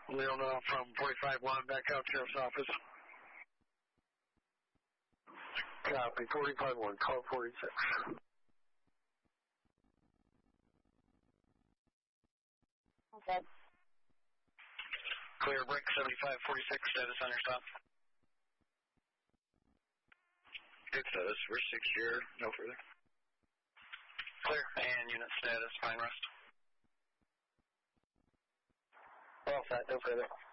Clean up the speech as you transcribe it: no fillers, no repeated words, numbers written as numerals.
Leona from 45-1, back out Sheriff's Office. Copy, 45-1, call 46. Okay. Clear, break 7546, status on your stop. Good status, we're secure, no further. Clear, and unit status, fine rest. All set, no further.